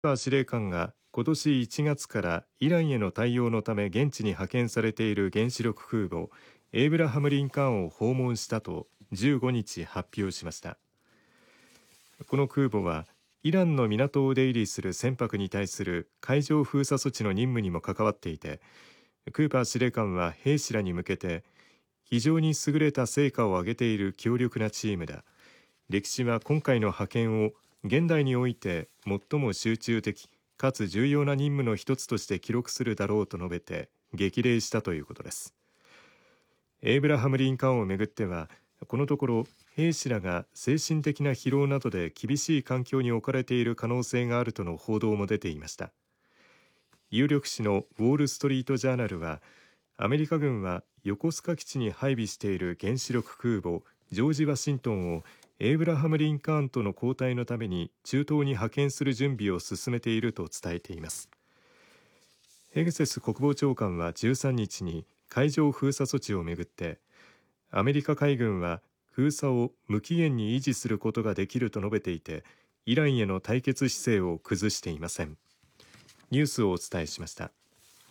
司令官が今年1月からイランへの対応のため現地に派遣されている原子力空母エイブラハム・リンカーンを訪問したと15日発表しました。この空母はイランの港を出入りする船舶に対する海上封鎖措置の任務にも関わっていて、クーパー司令官は兵士らに向けて非常に優れた成果を上げている強力なチームだ。歴史は今回の派遣を現代において最も集中的かつ重要な任務の一つとして記録するだろうと述べて激励したということです。エイブラハム・リンカーンをめぐってはこのところ兵士らが精神的な疲労などで厳しい環境に置かれている可能性があるとの報道も出ていました。有力紙のウォール・ストリート・ジャーナルはアメリカ軍は横須賀基地に配備している原子力空母ジョージ・ワシントンをエイブラハム・リンカーンとの交代のために中東に派遣する準備を進めていると伝えています。ヘグセス国防長官は13日に海上封鎖措置をめぐってアメリカ海軍は封鎖を無期限に維持することができると述べていてイランへの対決姿勢を崩していません。ニュースをお伝えしました。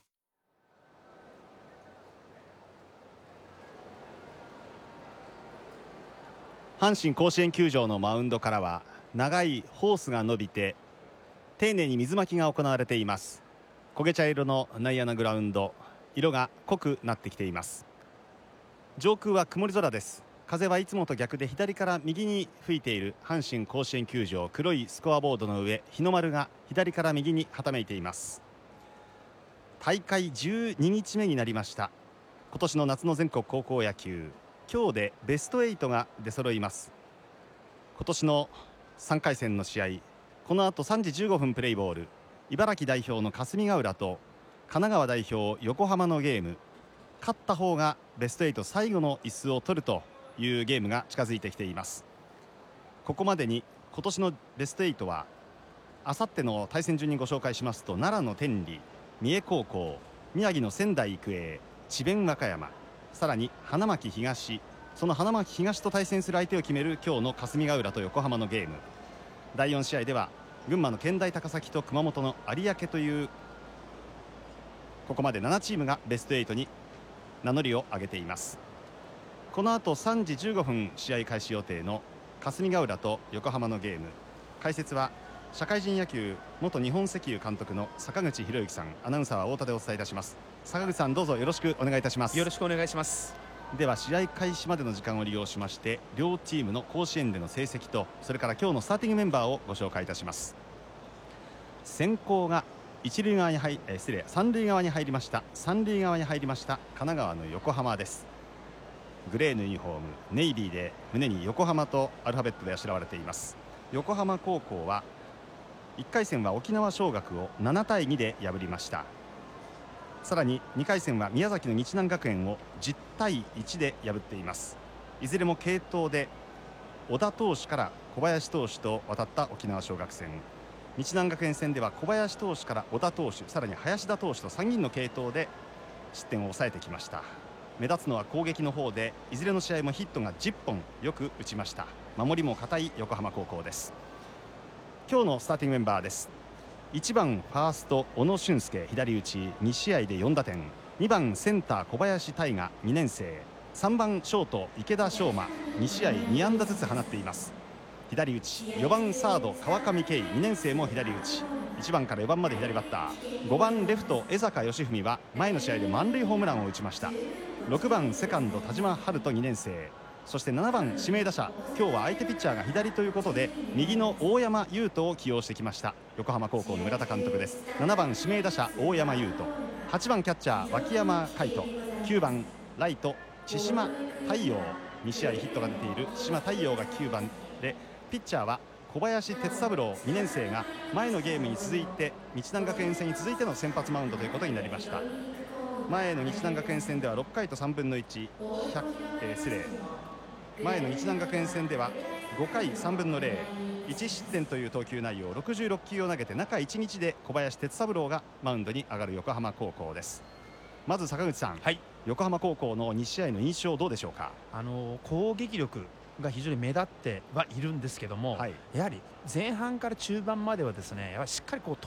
阪神甲子園球場のマウンドからは長いホースが伸びて丁寧に水まきが行われています。焦げ茶色の内野のグラウンド、色が濃くなってきています。上空は曇り空です。風はいつもと逆で左から右に吹いている阪神甲子園球場、黒いスコアボードの上、日の丸が左から右にはためいています。大会12日目になりました。今年の夏の全国高校野球、今日でベスト8が出揃います。今年の3回戦の試合、この後3時15分プレイボール、茨城代表の霞ヶ浦と神奈川代表横浜のゲーム、勝った方がベスト8最後の椅子を取るというゲームが近づいてきています。ここまでに今年のベスト8はあさっての対戦順にご紹介しますと、奈良の天理、三重高校、宮城の仙台育英、智弁和歌山、さらに花巻東、その花巻東と対戦する相手を決める今日の霞ヶ浦と横浜のゲーム。第4試合では群馬の健大高崎と熊本の有明というここまで7チームがベスト8に名乗りを上げています。この後3時15分試合開始予定の霞ヶ浦と横浜のゲーム、解説は社会人野球元日本石油監督の坂口博之さん、アナウンサーは太田でお伝えいたします。坂口さん、どうぞよろしくお願いいたします。 よろしくお願いします。 では試合開始までの時間を利用しまして両チームの甲子園での成績とそれから今日のスターティングメンバーをご紹介いたします。先攻が三塁側に入りました。三塁側に入りました神奈川の横浜です。グレーのユニフォーム、ネイビーで胸に横浜とアルファベットであしらわれています。横浜高校は1回戦は沖縄尚学を7対2で破りました。さらに2回戦は宮崎の日南学園を10対1で破っています。いずれも継投で小田投手から小林投手と渡った沖縄尚学戦、日南学園戦では小林投手から小田投手、さらに林田投手と3人の継投で失点を抑えてきました。目立つのは攻撃の方でいずれの試合もヒットが10本よく打ちました。守りも堅い横浜高校です。今日のスターティングメンバーです。1番ファースト小野俊介、左打ち2試合で4打点。2番センター小林大我2年生。3番ショート池田翔馬2試合2安打ずつ放っています。左打ち4番サード川上慶2年生も左打ち、1番から4番まで左バッター。5番レフト江坂義文は前の試合で満塁ホームランを打ちました。6番セカンド田島春人2年生、そして7番指名打者、今日は相手ピッチャーが左ということで右の大山悠斗を起用してきました横浜高校の村田監督です。7番指名打者大山悠斗、8番キャッチャー脇山海斗、9番ライト千島太陽、2試合ヒットが出ている千島太陽が9番で、ピッチャーは小林哲三郎2年生が前のゲームに続いて日南学園戦に続いての先発マウンドということになりました。前の日南学園戦では6回と3分の1、前の日南学園戦では5回3分の0、1失点という投球内容、66球を投げて中1日で小林哲三郎がマウンドに上がる横浜高校です。まず坂口さん、 はい、 横浜高校の2試合の印象どうでしょうか。 攻撃力が非常に目立ってはいるんですけども、はい、やはり前半から中盤まではですね、やはりしっかりこう